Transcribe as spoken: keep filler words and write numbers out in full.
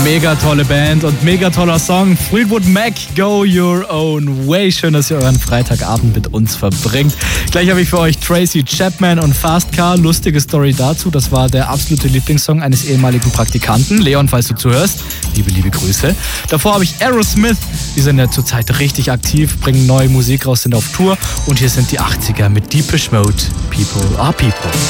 Mega tolle Band und mega toller Song. Fleetwood Mac, Go Your Own Way. Schön, dass ihr euren Freitagabend mit uns verbringt. Gleich habe ich für euch Tracy Chapman und Fast Car. Lustige Story dazu. Das war der absolute Lieblingssong eines ehemaligen Praktikanten. Leon, falls du zuhörst, liebe, liebe Grüße. Davor habe ich Aerosmith. Die sind ja zurzeit richtig aktiv, bringen neue Musik raus, sind auf Tour. Und hier sind die achtziger mit Depeche Mode. People are People.